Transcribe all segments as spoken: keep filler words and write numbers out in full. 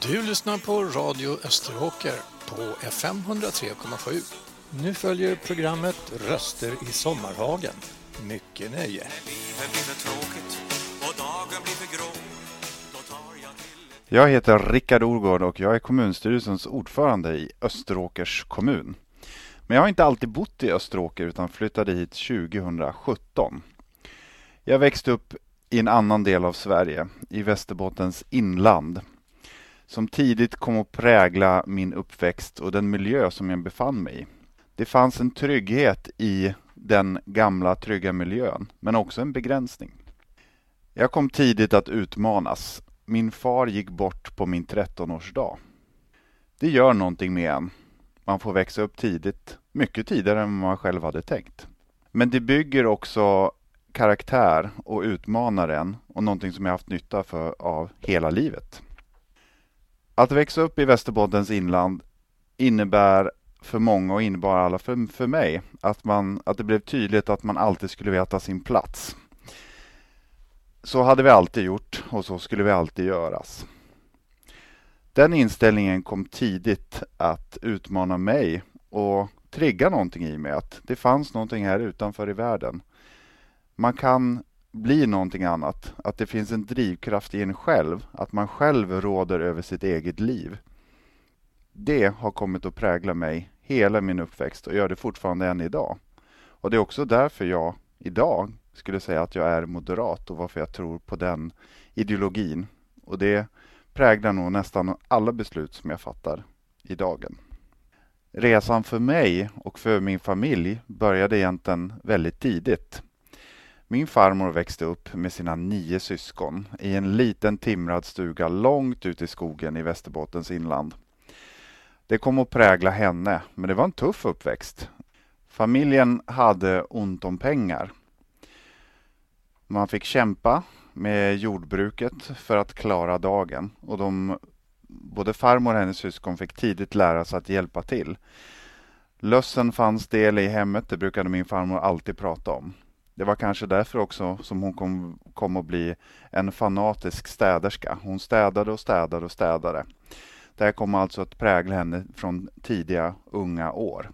Du lyssnar på Radio Österåker på F M ett noll tre komma sju. Nu följer programmet Röster i Sommarhagen. Mycket nöje. Jag heter Rickard Orgård och jag är kommunstyrelsens ordförande i Österåkers kommun. Men jag har inte alltid bott i Österåker utan flyttade hit tjugohundrasjutton. Jag växte upp i en annan del av Sverige, i Västerbottens inland, som tidigt kom att prägla min uppväxt och den miljö som jag befann mig i. Det fanns en trygghet i den gamla trygga miljön, men också en begränsning. Jag kom tidigt att utmanas. Min far gick bort på min trettonårsdag. Det gör någonting med en. Man får växa upp tidigt, mycket tidigare än man själv hade tänkt. Men det bygger också karaktär och utmanar en och någonting som jag haft nytta för av hela livet. Att växa upp i Västerbottens inland innebär för många och innebar alla för, för mig att, man, att det blev tydligt att man alltid skulle veta sin plats. Så hade vi alltid gjort och så skulle vi alltid göras. Den inställningen kom tidigt att utmana mig och trigga någonting i mig. Att det fanns någonting här utanför i världen. Man kan bli någonting annat. Att det finns en drivkraft i en själv. Att man själv råder över sitt eget liv. Det har kommit att prägla mig hela min uppväxt och gör det fortfarande än idag. Och det är också därför jag idag skulle säga att jag är moderat och varför jag tror på den ideologin. Och det präglar nog nästan alla beslut som jag fattar i dagen. Resan för mig och för min familj började egentligen väldigt tidigt. Min farmor växte upp med sina nio syskon i en liten timrad stuga långt ut i skogen i Västerbottens inland. Det kom att prägla henne, men det var en tuff uppväxt. Familjen hade ont om pengar. Man fick kämpa med jordbruket för att klara dagen. Och de, både farmor och hennes syskon fick tidigt lära sig att hjälpa till. Lössen fanns del i hemmet, det brukade min farmor alltid prata om. Det var kanske därför också som hon kom, kom att bli en fanatisk städerska. Hon städade och städade och städade. Det här kom alltså att prägla henne från tidiga unga år.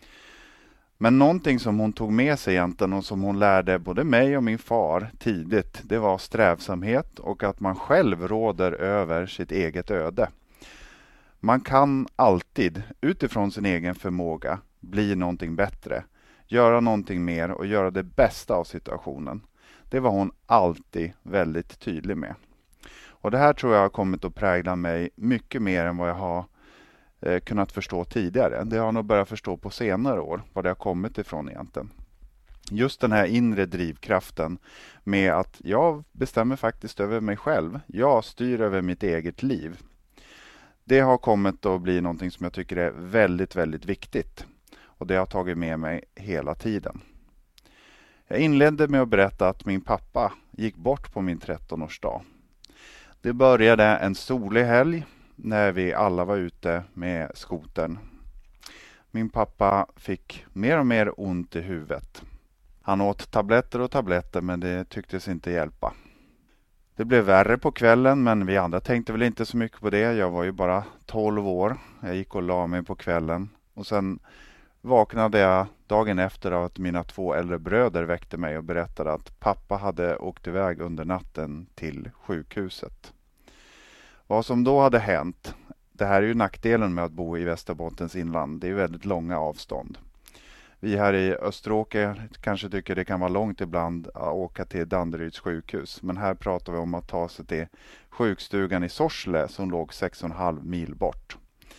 Men någonting som hon tog med sig egentligen och som hon lärde både mig och min far tidigt, det var strävsamhet och att man själv råder över sitt eget öde. Man kan alltid utifrån sin egen förmåga bli någonting bättre, göra någonting mer och göra det bästa av situationen. Det var hon alltid väldigt tydlig med. Och det här tror jag har kommit att prägla mig mycket mer än vad jag har eh, kunnat förstå tidigare. Det har jag nog börjat förstå på senare år, vad det har kommit ifrån egentligen. Just den här inre drivkraften med att jag bestämmer faktiskt över mig själv. Jag styr över mitt eget liv. Det har kommit att bli någonting som jag tycker är väldigt, väldigt viktigt. Och det har tagit med mig hela tiden. Jag inledde med att berätta att min pappa gick bort på min trettonårsdag. Det började en solig helg när vi alla var ute med skotern. Min pappa fick mer och mer ont i huvudet. Han åt tabletter och tabletter men det tycktes inte hjälpa. Det blev värre på kvällen men vi andra tänkte väl inte så mycket på det. Jag var ju bara tolv år. Jag gick och la mig på kvällen. Och sen vaknade jag dagen efter av att mina två äldre bröder väckte mig och berättade att pappa hade åkt iväg under natten till sjukhuset. Vad som då hade hänt, det här är ju nackdelen med att bo i Västerbottens inland, det är väldigt långa avstånd. Vi här i Österåker kanske tycker det kan vara långt ibland att åka till Danderyds sjukhus. Men här pratar vi om att ta sig till sjukstugan i Sorsele som låg sex och en halv mil bort.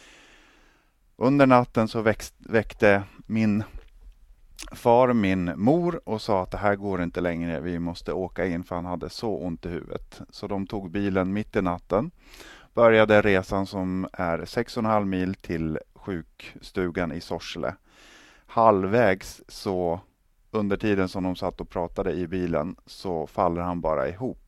Under natten så växt, väckte min far min mor och sa att det här går inte längre, vi måste åka in för han hade så ont i huvudet. Så de tog bilen mitt i natten, började resan som är sex och en halv mil till sjukstugan i Sorsele. Halvvägs så under tiden som de satt och pratade i bilen så faller han bara ihop.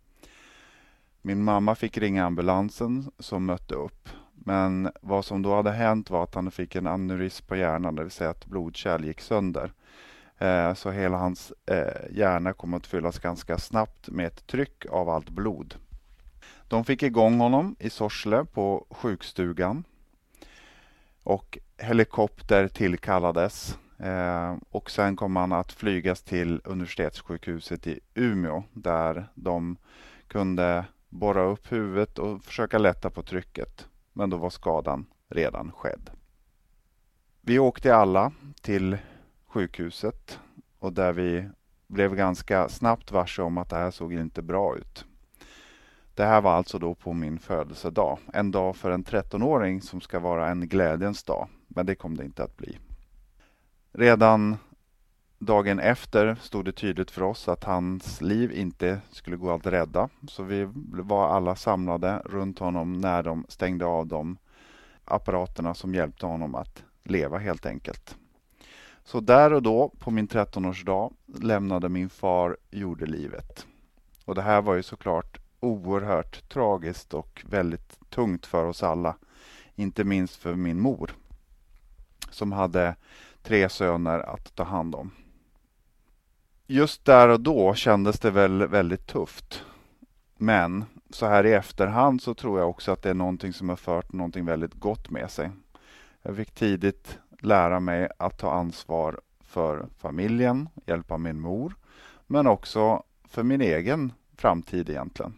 Min mamma fick ringa ambulansen som mötte upp. Men vad som då hade hänt var att han fick en aneurysm på hjärnan, det vill säga att blodkärl gick sönder. Eh, så hela hans eh, hjärna kom att fyllas ganska snabbt med ett tryck av allt blod. De fick igång honom i Sorsele på sjukstugan och helikopter tillkallades eh, och sen kom han att flygas till universitetssjukhuset i Umeå där de kunde borra upp huvudet och försöka lätta på trycket, men då var skadan redan skedd. Vi åkte alla till sjukhuset och där vi blev ganska snabbt varse om att det här såg inte bra ut. Det här var alltså då på min födelsedag. En dag för en trettonåring som ska vara en glädjens dag. Men det kom det inte att bli. Redan dagen efter stod det tydligt för oss att hans liv inte skulle gå att rädda. Så vi var alla samlade runt honom när de stängde av de apparaterna som hjälpte honom att leva helt enkelt. Så där och då på min trettonårsdag lämnade min far jordelivet. Och det här var ju såklart oerhört tragiskt och väldigt tungt för oss alla. Inte minst för min mor som hade tre söner att ta hand om. Just där och då kändes det väl väldigt tufft. Men så här i efterhand så tror jag också att det är någonting som har fört någonting väldigt gott med sig. Jag fick tidigt lära mig att ta ansvar för familjen, hjälpa min mor, men också för min egen framtid egentligen.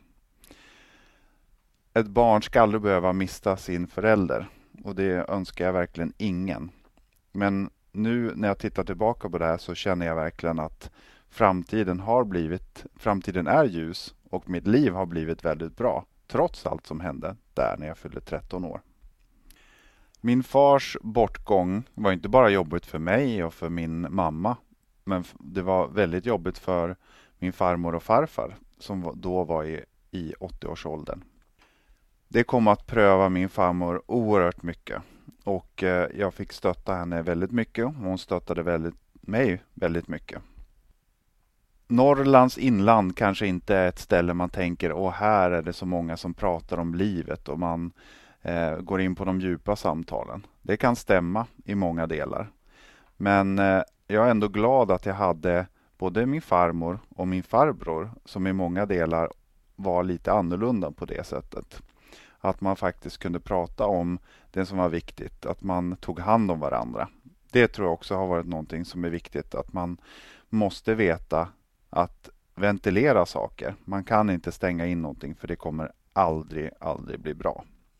Ett barn ska aldrig behöva mista sin förälder och det önskar jag verkligen ingen. Men nu när jag tittar tillbaka på det här så känner jag verkligen att framtiden har blivit, framtiden är ljus och mitt liv har blivit väldigt bra trots allt som hände där när jag fyllde tretton år. Min fars bortgång var inte bara jobbigt för mig och för min mamma, men det var väldigt jobbigt för min farmor och farfar som då var i, i åttio-årsåldern. Det kom att pröva min farmor oerhört mycket och eh, jag fick stötta henne väldigt mycket och hon stöttade väldigt, mig väldigt mycket. Norrlands inland kanske inte är ett ställe man tänker, åh här är det så många som pratar om livet och man eh, går in på de djupa samtalen. Det kan stämma i många delar. Men eh, jag är ändå glad att jag hade både min farmor och min farbror som i många delar var lite annorlunda på det sättet. Att man faktiskt kunde prata om det som var viktigt, att man tog hand om varandra. Det tror jag också har varit någonting som är viktigt, att man måste veta att ventilera saker. Man kan inte stänga in någonting för det kommer aldrig, aldrig bli bra.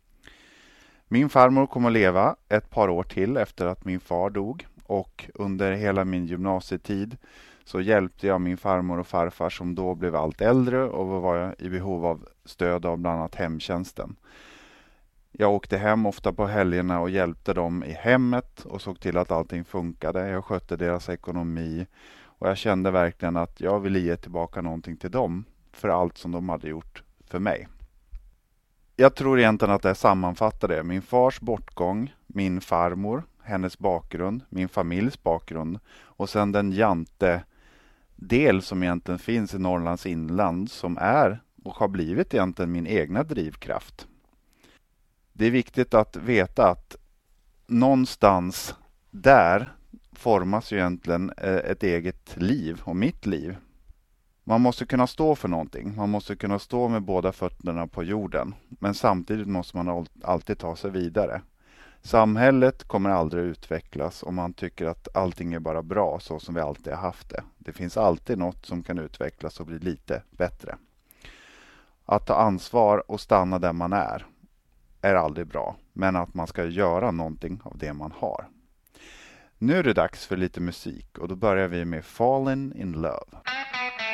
Min farmor kom att leva ett par år till efter att min far dog och under hela min gymnasietid så hjälpte jag min farmor och farfar som då blev allt äldre och var i behov av stöd av bland annat hemtjänsten. Jag åkte hem ofta på helgerna och hjälpte dem i hemmet och såg till att allting funkade. Jag skötte deras ekonomi och jag kände verkligen att jag ville ge tillbaka någonting till dem för allt som de hade gjort för mig. Jag tror egentligen att det sammanfattar det. Min fars bortgång, min farmor, hennes bakgrund, min familjs bakgrund och sen den jante del som egentligen finns i Norrlands inland som är och har blivit egentligen min egna drivkraft. Det är viktigt att veta att någonstans där formas ju egentligen ett eget liv och mitt liv. Man måste kunna stå för någonting. Man måste kunna stå med båda fötterna på jorden. Men samtidigt måste man alltid ta sig vidare. Samhället kommer aldrig utvecklas om man tycker att allting är bara bra så som vi alltid har haft det. Det finns alltid något som kan utvecklas och bli lite bättre. Att ta ansvar och stanna där man är är aldrig bra. Men att man ska göra någonting av det man har. Nu är det dags för lite musik och då börjar vi med Fallen in Love.